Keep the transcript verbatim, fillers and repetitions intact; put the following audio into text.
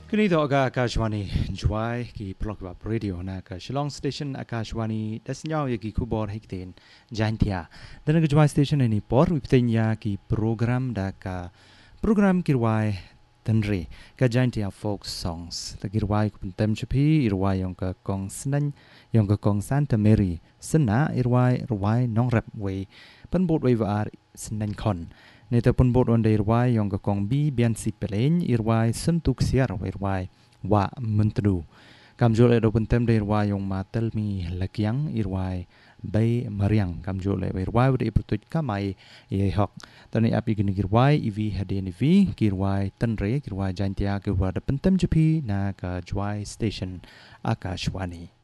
Kini to aga Akashwani Jwai ki program radio na ka Shillong station Akashwani dasnyaw ya ki kubor hiktin jantia. Dan ga Jwai station ini por wiptenya ki program da ka program kirwai tenre ka jantia folk songs. Ta kirwai ku pentem chapi irwai yong ka kong snan yong ka kong Santa Mary sena irwai irwai nong rap we penbot we var snan kon. Neta pun bot on irwai yang ke kong bi bian si pelen irwai sentuk siar irwai wa mentru kamjol edo pentem irwai yang matel mi lakyang irwai bay mariang kamjol irwai wede iputut kamai ye hok tani api gini irwai ivi hadeni vi kirwai tenre kirwai jantia kirwai de pentem jepi na ka Jwai station Akashwani.